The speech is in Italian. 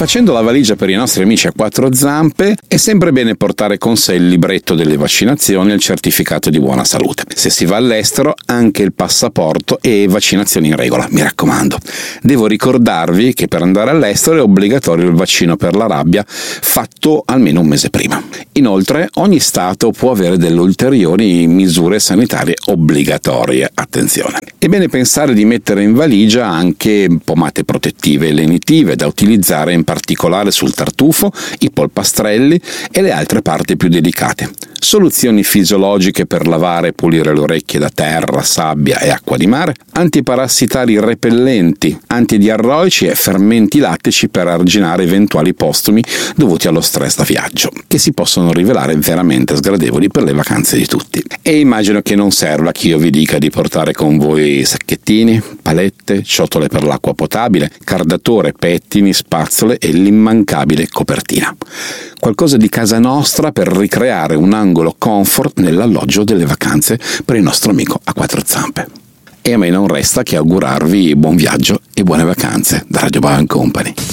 Facendo la valigia per i nostri amici a quattro zampe, è sempre bene portare con sé il libretto delle vaccinazioni e il certificato di buona salute. Se si va all'estero, anche il passaporto e vaccinazioni in regola, mi raccomando. Devo ricordarvi che per andare all'estero è obbligatorio il vaccino per la rabbia, fatto almeno un mese prima. Inoltre, ogni Stato può avere delle ulteriori misure sanitarie obbligatorie. Attenzione! È bene pensare di mettere in valigia anche pomate protettive e lenitive da utilizzare in particolare sul tartufo, i polpastrelli e le altre parti più delicate. Soluzioni fisiologiche per lavare e pulire le orecchie da terra, sabbia e acqua di mare, antiparassitari repellenti, antidiarroici e fermenti lattici per arginare eventuali postumi dovuti allo stress da viaggio, che si possono rivelare veramente sgradevoli per le vacanze di tutti. E immagino che non serva che io vi dica di portare con voi sacchettini, palette, ciotole per l'acqua potabile, cardatore, pettini, spazzole e l'immancabile copertina. Qualcosa di casa nostra per ricreare un angolo comfort nell'alloggio delle vacanze per il nostro amico a quattro zampe. E a me non resta che augurarvi buon viaggio e buone vacanze da Radio Bauer & Company.